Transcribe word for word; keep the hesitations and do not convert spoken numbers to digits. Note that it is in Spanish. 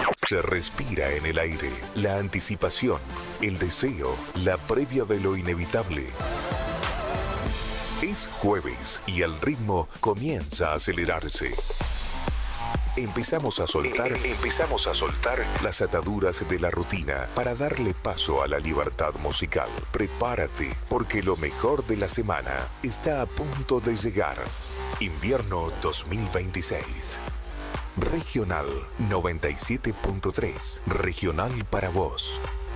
Se respira en el aire la anticipación, el deseo, la previa de lo inevitable. Es jueves y el ritmo comienza a acelerarse. Empezamos a soltar, empezamos a soltar las ataduras de la rutina para darle paso a la libertad musical. Prepárate, porque lo mejor de la semana está a punto de llegar. Invierno dos mil veintiséis. Regional noventa y siete punto tres. Regional para vos.